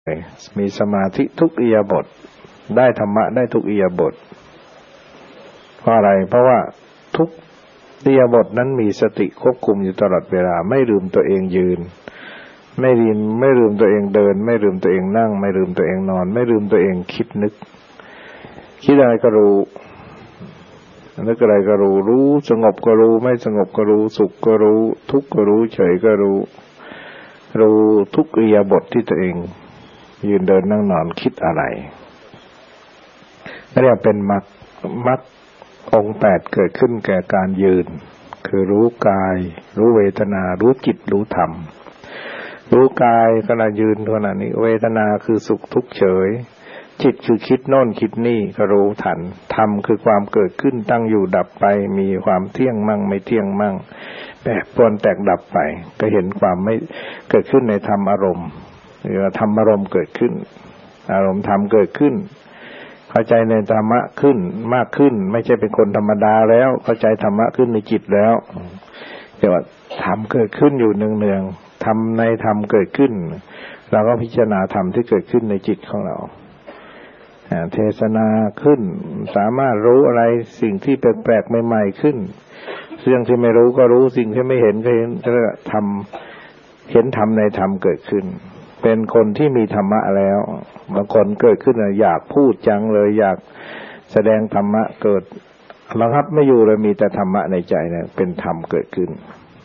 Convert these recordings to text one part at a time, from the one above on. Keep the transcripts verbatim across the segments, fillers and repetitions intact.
มีสมาธิทุกอิริยาบถได้ธรรมะได้ทุกอิริยาบถเพราะอะไรเพราะว่าทุกอิริยาบถนั้นมีสติควบคุมอยู่ตลอดเวลาไม่ลืมตัวเองยืนไม่ลืมไม่ลืมตัวเองเดินไม่ลืมตัวเองนั่งไม่ลืมตัวเองนอนไม่ลืมตัวเองคิดนึกคิดอะไรก็รู้นึกอะไรก็รู้รู้สงบก็รู้ไม่สงบก็รู้สุขก็รู้ทุกข์ก็รู้เฉยก็รู้รู้ทุกอิริยาบถที่ตัวเองยืนเดินนั่งนอนคิดอะไรเรียกเป็นมรรคมรรคองค์แปดเกิดขึ้นแก่การยืนคือรู้กายรู้เวทนารู้จิตรู้ธรรมรู้กายขณะยืนขณะนี้เวทนาคือสุขทุกข์เฉยจิตคือคิดโน่นคิดนี่ก็รู้ทันธรรมคือความเกิดขึ้นตั้งอยู่ดับไปมีความเที่ยงมั่งไม่เที่ยงมั่งแปรปรวนแตกดับไปก็เห็นความไม่เกิดขึ้นในธรรมอารมณ์หรือธรรมอารมณ์เกิดขึ้นอารมณ์ธรรมเกิดขึ้นเข้าใจในธรรมะขึ้นมากขึ้นไม่ใช่เป็นคนธรรมดาแล้วเข้าใจธรรมะขึ้นในจิตแล้วเรียกว่าธรรมเกิดขึ้นอยู่เนืองๆธรรมในธรรมเกิดขึ้นเราก็พิจารณาธรรมที่เกิดขึ้นในจิตของเราเทศนาขึ้นสามารถรู้อะไรสิ่งที่แปลกๆใหม่ๆขึ้นเรื่องที่ไม่รู้ก็รู้สิ่งที่ไม่เห็นก็เห็นก็ทำเห็นธรรมในธรรมเกิดขึ้นเป็นคนที่มีธรรมะแล้วบางคนเกิดขึ้นอยากพูดจังเลยอยากแสดงธรรมะเกิดระงับไม่อยู่เลยมีแต่ธรรมะในใจเนี่ยเป็นธรรมเกิดขึ้น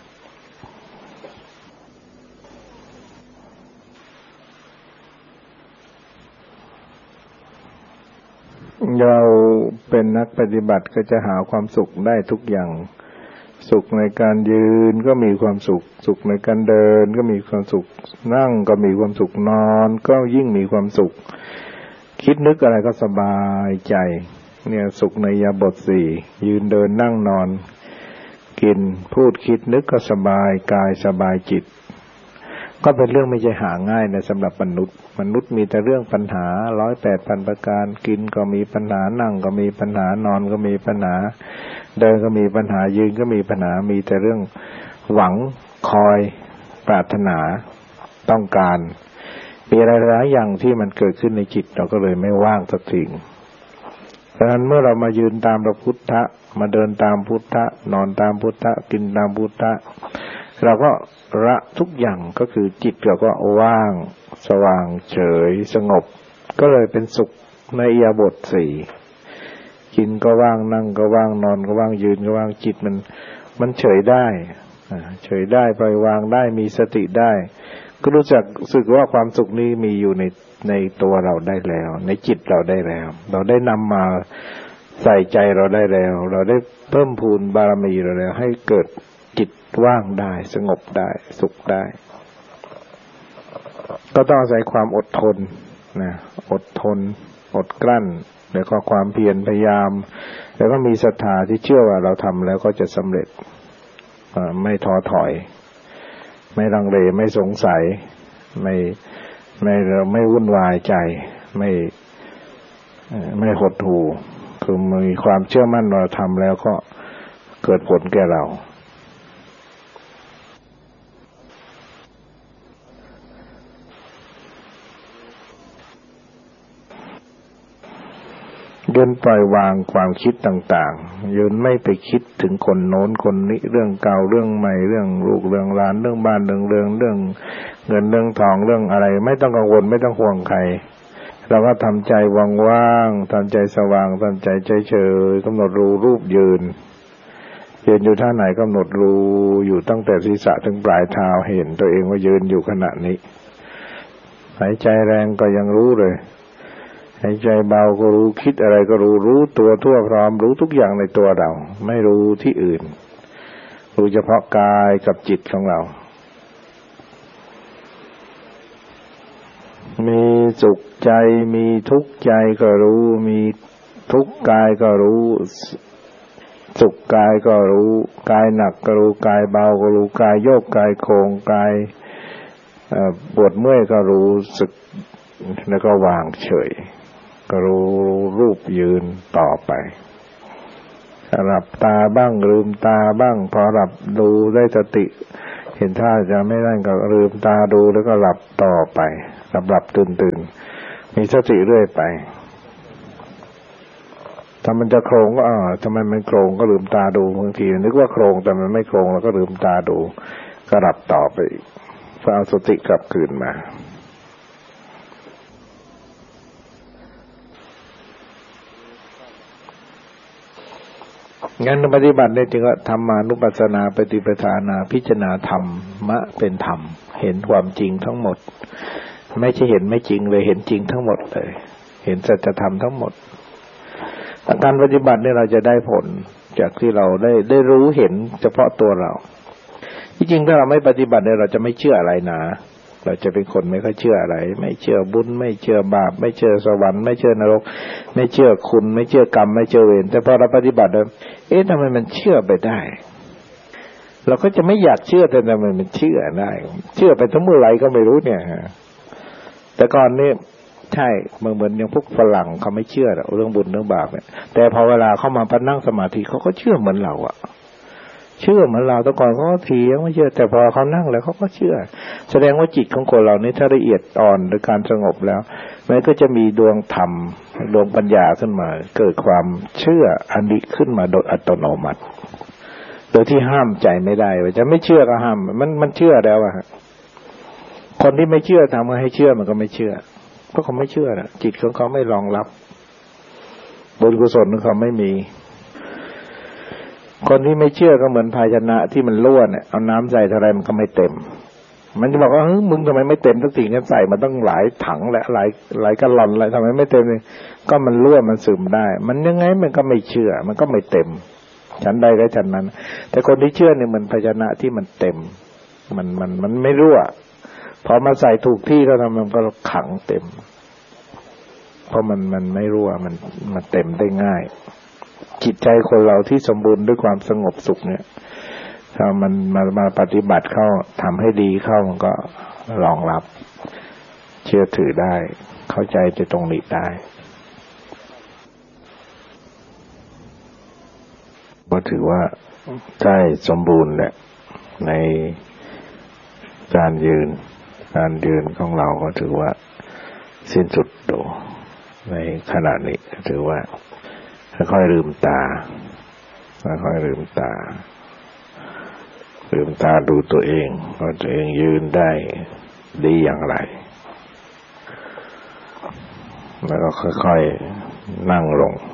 เราเป็นนักปฏิบัติก็จะหาความสุขได้ทุกอย่างสุขในการยืนก็มีความสุขสุขในการเดินก็มีความสุขนั่งก็มีความสุขนอนก็ยิ่งมีความสุขคิดนึกอะไรก็สบายใจเนี่ยสุขในอิริยาบถสี่ยืนเดินนั่งนอนกินพูดคิดนึกก็สบายกายสบายจิตก็เป็นเรื่องไม่ใช่หาง่ายนะสำหรับมนุษย์มนุษย์มีแต่เรื่องปัญหาร้อยแปดพันประการกินก็มีปัญหานั่งก็มีปัญหานอนก็มีปัญหาเดินก็มีปัญหายืนก็มีปัญหามีแต่เรื่องหวังคอยปรารถนาต้องการมีอะไรหลายอย่างที่มันเกิดขึ้นในจิตเราก็เลยไม่ว่างสักทีดังนั้นเมื่อเรามายืนตามพระพุทธมาเดินตามพุทธนอนตามพุทธกินตามพุทธเราก็ละทุกอย่างก็คือจิตเราก็ว่างสว่างเฉยสงบก็เลยเป็นสุขในอิริยาบถสี่กินก็ว่างนั่งก็ว่างนอนก็ว่างยืนก็ว่างจิตมันมันเฉยได้เฉยได้ปล่อยวางได้มีสติได้ก็รู้จักสึกว่าความสุขนี้มีอยู่ในในตัวเราได้แล้วในจิตเราได้แล้วเราได้นำมาใส่ใจเราได้แล้วเราได้เพิ่มพูนบารมีเราแล้วให้เกิดจิตว่างได้สงบได้สุขได้ก็ต้องอาศัยความอดทนนะอดทนอดกลั้นแล้วก็ความเพียรพยายามแล้วก็มีศรัทธาที่เชื่อว่าเราทำแล้วก็จะสำเร็จไม่ท้อถอยไม่ลังเลไม่สงสัยไม่ไม่ไม่วุ่นวายใจไม่ไม่หดหู่คือมีความเชื่อมั่นว่าทำแล้วก็เกิดผลแก่เรายืนปล่อยวางความคิดต่างๆยืนไม่ไปคิดถึงคนโน้นคนนี้เรื่องเก่าเรื่องใหม่เรื่องลูกเรื่องหลานเรื่องบ้านเรื่องเรื่องเรื่องเงินเรื่องทองเรื่องอะไรไม่ต้องกังวลไม่ต้องห่วงใครเราก็ทำใจว่างๆทำใจสว่างทำใจเฉยๆกำหนดรู้รูปยืนยืนอยู่ท่าไหนกำหนดรู้อยู่ตั้งแต่ศีรษะถึงปลายเท้าเห็นตัวเองว่ายืนอยู่ขณะนี้หายใจแรงก็ยังรู้เลยหายใจเบาก็รู้คิดอะไรก็รู้รู้ตัวทั่วพร้อมรู้ทุกอย่างในตัวเราไม่รู้ที่อื่นรู้เฉพาะกายกับจิตของเรามีสุขใจมีทุกข์ใจก็รู้มีทุกข์กายก็รู้สุขกายก็รู้กายหนักก็รู้กายเบาก็รู้กายโยกกายโครงกายปวดเมื่อยก็รู้สึกแล้วก็วางเฉยก็รู้รูปยืนต่อไปหลับตาบ้างลืมตาบ้างพอหลับดูได้สติห็นท่าจะไม่นั่นก็ลืมตาดูแล้วก็หลับต่อไปหลับหลับตื่นตื่นมีสติเรื่อยไปถ้ามันจะโครงก็อ่าทำไมมันโครงก็ลืมตาดูบางทีนึกว่าโครงแต่มันไม่โครงแล้วก็ลืมตาดูก็หลับต่อไปเพื่อเอาสติกลับคืนมางั้นปฏิบัติได้จึงว่าธรรมานุปัสสนาปฏิปทานาพิจารณาธรรมะเป็นธรรมเห็นความจริงทั้งหมดไม่ใช่เห็นไม่จริงเลยเห็นจริงทั้งหมดเลยเห็นสัจธรรมทั้งหมดการปฏิบัติเนี่ยเราจะได้ผลจากที่เราได้ได้รู้เห็นเฉพาะตัวเราที่จริงถ้าเราไม่ปฏิบัติเนี่ยเราจะไม่เชื่ออะไรนะเราจะเป็นคนไม่ค่อยเชื่ออะไรไม่เชื่อบุญไม่เชื่อบาปไม่เชื่อสวรรค์ไม่เชื่อนรกไม่เชื่อคุณไม่เชื่อกรรมไม่เชื่อเวรแต่พอเราปฏิบัติแล้วเอ๊ะทำไมมันเชื่อไปได้เราก็จะไม่อยากเชื่อแต่ทำไมมันเชื่อได้เชื่อไปทั้งเมื่อไรก็ไม่รู้เนี่ยแต่ก่อนนี่ใช่เหมือนเหมือนอย่างพวกฝรั่งเขาไม่เชื่อเรื่องบุญเรื่องบาปเนี่ยแต่พอเวลาเข้ามาพักนั่งสมาธิเขาก็เชื่อเหมือนเราอะเชื่อเหมือนเราแต่ก่อนเขาก็เถียงไม่เชื่อแต่พอเขานั่งแล้วเขาก็เชื่อแสดงว่าจิตของคนเรานี่ถ้าละเอียดอ่อนโดยการสงบแล้วมันก็จะมีดวงธรรมดวงปัญญาขึ้นมาเกิดความเชื่ออันนี้ขึ้นมาโดยอัตโนมัติโดยที่ห้ามใจไม่ได้ว่าจะไม่เชื่อก็ห้ามมันมันเชื่อแล้วอะคนที่ไม่เชื่อทำให้เชื่อมันก็ไม่เชื่อเพราะเขาไม่เชื่อนะจิตของเขาไม่รองรับบุญกุศลของเขาไม่มีคนที่ไม่เชื่อก็เหมือนภาชนะที่มันรั่วเนี่ยเอาน้ำใส่เท่าไรมันก็ไม่เต็มมันจะบอกว่าเฮ้ยมึงทำไมไม่เต็มสักทีงั้นใส่มันต้องหลายถังและหลายหลายกะลอนอะไรทำไมไม่เต็มเลยก็มันรั่วมันซึมได้มันยังไงมันก็ไม่เชื่อมันก็ไม่เต็มชั้นใดก็ชั้นนั้นแต่คนที่เชื่อเนี่ยเหมือนภาชนะที่มันเต็มมันมันมันไม่รั่วพอมาใส่ถูกที่แล้วทำมันก็ขังเต็มเพราะมันมันไม่รั่วมันมันเต็มได้ง่ายจิตใจคนเราที่สมบูรณ์ด้วยความสงบสุขเนี่ยถ้ามันมามาปฏิบัติเข้าทำให้ดีเข้ามันก็รองรับเชื่อถือได้เข้าใจจะตรงนี้ได้ก็ถือว่าได้สมบูรณ์แหละในการยืนการยืนของเราก็ถือว่าสิ้นสุดโดในขณะนี้ถือว่าค่อยๆลืมตาค่อยๆลืมตาลืมตาดูตัวเองว่าตัวเองยืนได้ดีอย่างไรแล้วก็ค่อยๆนั่งลง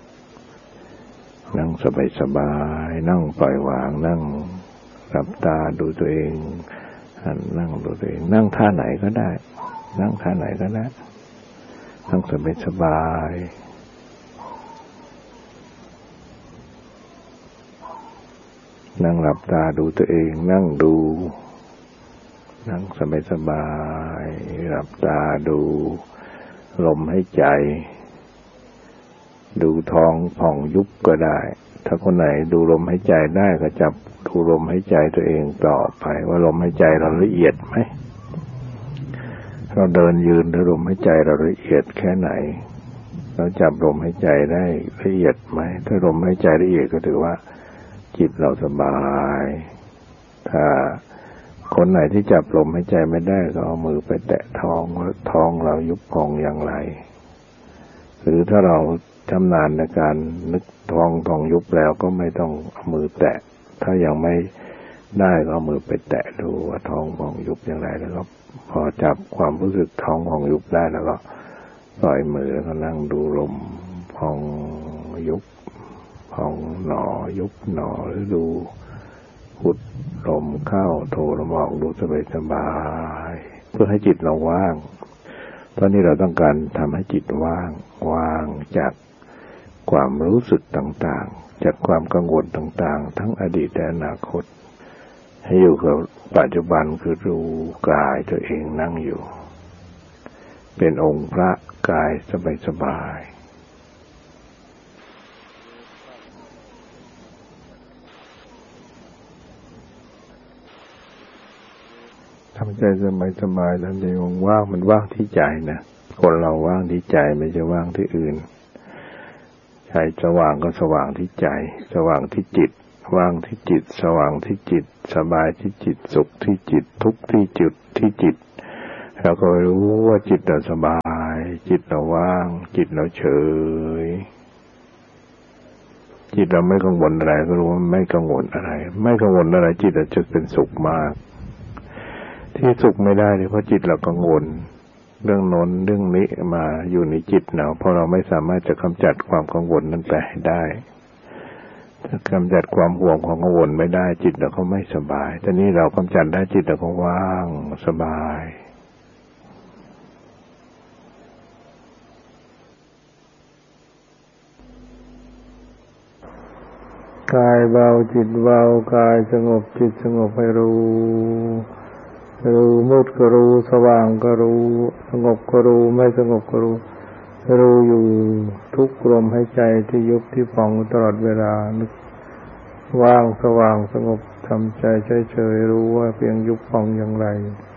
นั่งสบายๆนั่งปล่อยวางนั่งหลับตาดูตัวเองนั่งดูตัวเองนั่งท่าไหนก็ได้นั่งท่าไหนก็ได้นั่งสบายๆนั่งหลับตาดูตัวเองนั่งดูนั่งสบายๆหลับตาดูลมหายใจดูท้องผ่องยุบก็ได้ถ้าคนไหนดูลมหายใจได้ก็จับดูลมหายใจตัวเองต่อไปว่าลมหายใจเราละเอียดไหมเราเดินยืนดูลมหายใจเราละเอียดแค่ไหนเราจับลมหายใจได้ละเอียดไหมถ้าลมหายใจละเอียดก็ถือว่าจิตเราสบายถ้าคนไหนที่จับลมหายใจไม่ได้ก็เอามือไปแตะท้องว่าท้องเรายุบพองอย่างไรหรือถ้าเราชำนาญในการนึกท้องท้องยุบแล้วก็ไม่ต้องเอามือแตะถ้ายังไม่ได้ก็เอามือไปแตะดูว่าท้องพองยุบอย่างไรแล้วก็พอจับความรู้สึกท้องพองยุบได้แล้วก็ปล่อยมือแล้วก็นั่งดูลมพองยุบพองหนอยุบหนอหรือดูพุทลมเข้าโทลมออกดูสบายๆเพื่อให้จิตเราว่างตอนนี้เราต้องการทำให้จิตว่างว่างจากความรู้สึกต่างๆจากความกังวลต่างๆทั้งอดีตและอนาคตให้อยู่กับปัจจุบันคือรู้กายตัวเองนั่งอยู่เป็นองค์พระกายสบายๆทำใจสบายๆทำใจว่างมันว่างที่ใจนะคนเราว่างที่ใจไม่ใช่ว่างที่อื่นใจสว่างก็สว่างที่ใจสว่างที่จิตว่างที่จิตสว่างที่จิตสบายที่จิตสุขที่จิตทุกข์ที่จุดที่จิตเราก็รู้ว่าจิตเราสบายจิตเราว่างจิตเราเฉยจิตเราไม่กังวลอะไรก็รู้ว่าไม่กังวลอะไรไม่กังวลอะไรจิตเราจะเป็นสุขมากที่สุขไม่ได้เพราะจิตเรากังวลเรื่องโน้นเรื่องนี้มาอยู่ในจิตเราเพราะเราไม่สามารถจะกำจัดความกังวลนั้นไปให้ได้ถ้ากำจัดความห่วงความกังวลไม่ได้จิตเราก็ไม่สบายแต่นี้เรากำจัดได้จิตเราก็ว่างสบายกายเบาจิตเบากายสงบจิตสงบให้รู้รู้มืดก็รู้สว่างก็รู้สงบก็รู้ไม่สงบก็รู้รู้อยู่ทุกลมหายใจที่ยุบที่พองตลอดเวลานึกว่างสว่างสงบทำใจเฉยๆรู้ว่าเพียงยุบพองอย่างไร